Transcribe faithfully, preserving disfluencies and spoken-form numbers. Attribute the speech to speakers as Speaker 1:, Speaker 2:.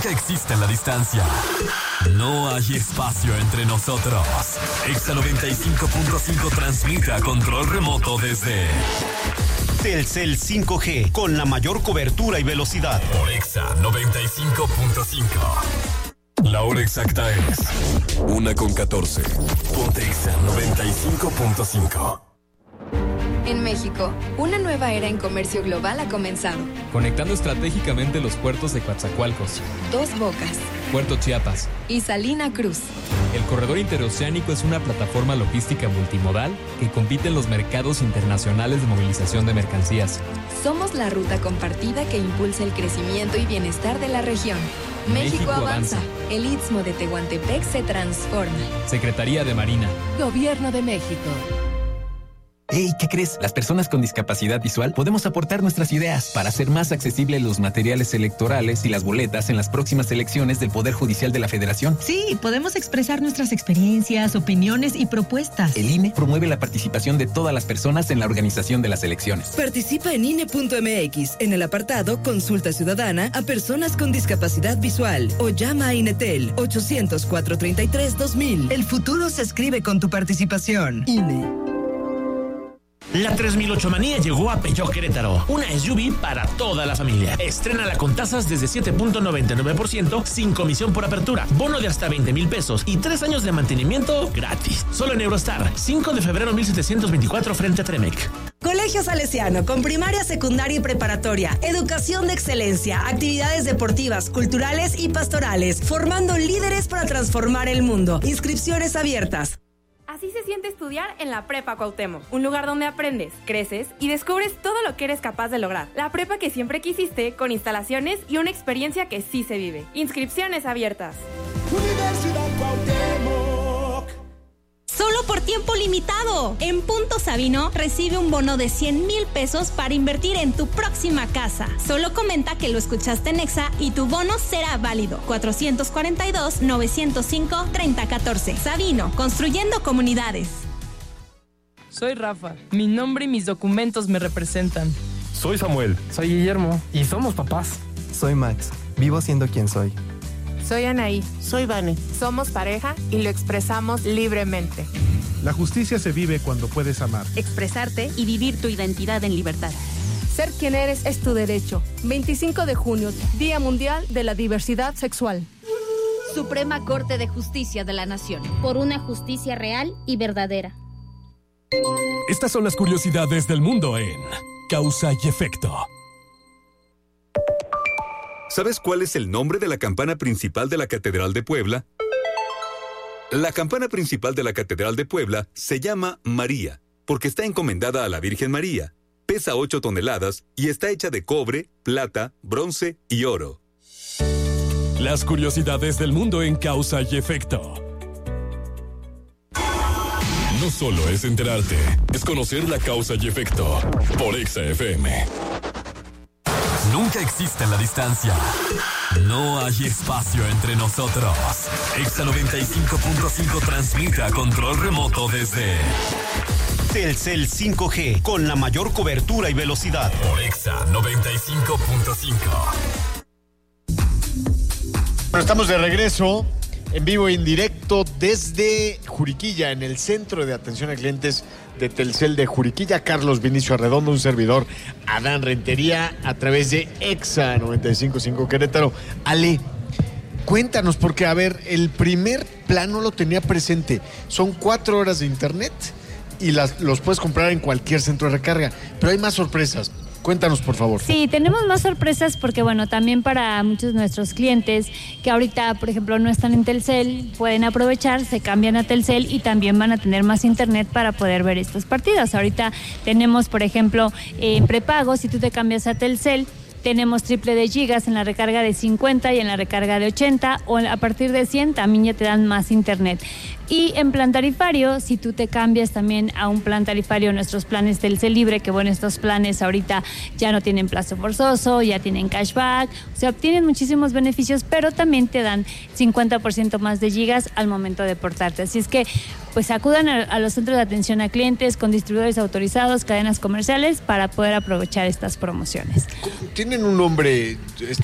Speaker 1: Nunca existe la distancia. No hay espacio entre nosotros. Exa noventa y cinco punto cinco transmite a control remoto desde
Speaker 2: Telcel cinco G, con la mayor cobertura y velocidad.
Speaker 1: Por Exa noventa y cinco punto cinco. La hora exacta es una con catorce. Ponte Exa noventa y cinco punto cinco.
Speaker 3: En México, una nueva era en comercio global ha comenzado.
Speaker 4: Conectando estratégicamente los puertos de Coatzacoalcos,
Speaker 3: Dos Bocas
Speaker 4: Puerto Chiapas
Speaker 3: y Salina Cruz.
Speaker 4: El corredor interoceánico es una plataforma logística multimodal que compite en los mercados internacionales de movilización de mercancías.
Speaker 3: Somos la ruta compartida que impulsa el crecimiento y bienestar de la región. México,
Speaker 4: México
Speaker 3: avanza.
Speaker 4: avanza.
Speaker 3: El Istmo de Tehuantepec se transforma.
Speaker 4: Secretaría de Marina.
Speaker 5: Gobierno de México.
Speaker 6: Hey, ¿qué crees? Las personas con discapacidad visual podemos aportar nuestras ideas para hacer más accesibles los materiales electorales y las boletas en las próximas elecciones del Poder Judicial de la Federación.
Speaker 7: Sí, podemos expresar nuestras experiencias, opiniones y propuestas.
Speaker 6: El I N E promueve la participación de todas las personas en la organización de las elecciones.
Speaker 8: Participa en I N E punto M X en el apartado Consulta Ciudadana a personas con discapacidad visual o llama a INETEL ochocientos, cuatrocientos treinta y tres, dos mil.
Speaker 7: El futuro se escribe con tu participación.
Speaker 8: I N E.
Speaker 9: La tres mil ocho manía llegó a Peugeot Querétaro, una S U V para toda la familia. Estrénala con tasas desde siete punto noventa y nueve por ciento sin comisión por apertura, bono de hasta veinte mil pesos y tres años de mantenimiento gratis. Solo en Eurostar, cinco de febrero mil setecientos veinticuatro frente a Tremec.
Speaker 10: Colegio Salesiano, con primaria, secundaria y preparatoria, educación de excelencia, actividades deportivas, culturales y pastorales, formando líderes para transformar el mundo. Inscripciones abiertas.
Speaker 11: Así se siente estudiar en la Prepa Cuauhtémoc, un lugar donde aprendes, creces y descubres todo lo que eres capaz de lograr. La prepa que siempre quisiste, con instalaciones y una experiencia que sí se vive. Inscripciones abiertas.
Speaker 12: Universidad Cuauhtémoc.
Speaker 13: Solo por tiempo limitado. En Punto Sabino recibe un bono de cien mil pesos para invertir en tu próxima casa. Solo comenta que lo escuchaste en Exa y tu bono será válido. cuatrocientos cuarenta y dos, novecientos cinco, treinta catorce. Sabino, construyendo comunidades.
Speaker 14: Soy Rafa. Mi nombre y mis documentos me representan.
Speaker 15: Soy Samuel.
Speaker 16: Soy Guillermo. Y somos papás.
Speaker 17: Soy Max. Vivo siendo quien soy.
Speaker 18: Soy Anaí.
Speaker 19: Soy Vane.
Speaker 18: Somos pareja y lo expresamos libremente.
Speaker 20: La justicia se vive cuando puedes amar.
Speaker 21: Expresarte y vivir tu identidad en libertad.
Speaker 22: Ser quien eres es tu derecho. veinticinco de junio, Día Mundial de la Diversidad Sexual.
Speaker 23: Suprema Corte de Justicia de la Nación.
Speaker 24: Por una justicia real y verdadera.
Speaker 1: Estas son las curiosidades del mundo en Causa y Efecto.
Speaker 25: ¿Sabes cuál es el nombre de la campana principal de la Catedral de Puebla? La campana principal de la Catedral de Puebla se llama María, porque está encomendada a la Virgen María. Pesa ocho toneladas y está hecha de cobre, plata, bronce y oro.
Speaker 1: Las curiosidades del mundo en Causa y Efecto. No solo es enterarte, es conocer la causa y efecto. Por Exa F M. Nunca existe la distancia. No hay espacio entre nosotros. Exa noventa y cinco punto cinco transmite a control remoto desde
Speaker 2: Telcel cinco G, con la mayor cobertura y velocidad.
Speaker 1: Por Exa noventa y cinco punto cinco.
Speaker 26: Bueno, estamos de regreso en vivo e indirecto desde Juriquilla, en el Centro de Atención a Clientes de Telcel de Juriquilla. Carlos Vinicio Arredondo, un servidor, Adán Rentería, a través de Exa noventa y cinco punto cinco Querétaro. Ale, cuéntanos, porque a ver, el primer plan no lo tenía presente. Son cuatro horas de internet y las, los puedes comprar en cualquier centro de recarga, pero hay más sorpresas. Cuéntanos, por favor.
Speaker 27: Sí, tenemos más sorpresas porque, bueno, también para muchos de nuestros clientes que ahorita, por ejemplo, no están en Telcel, pueden aprovechar, se cambian a Telcel y también van a tener más internet para poder ver estas partidas. Ahorita tenemos, por ejemplo, en prepago, si tú te cambias a Telcel, tenemos triple de gigas en la recarga de cincuenta y en la recarga de ochenta, o a partir de cien también ya te dan más internet. Y en plan tarifario, si tú te cambias también a un plan tarifario, nuestros planes Telcel Libre, que bueno, estos planes ahorita ya no tienen plazo forzoso, ya tienen cashback, o sea, obtienen muchísimos beneficios, pero también te dan cincuenta por ciento más de gigas al momento de portarte. Así es que, pues acudan a, a los centros de atención a clientes con distribuidores autorizados, cadenas comerciales, para poder aprovechar estas promociones.
Speaker 26: ¿Tienen un nombre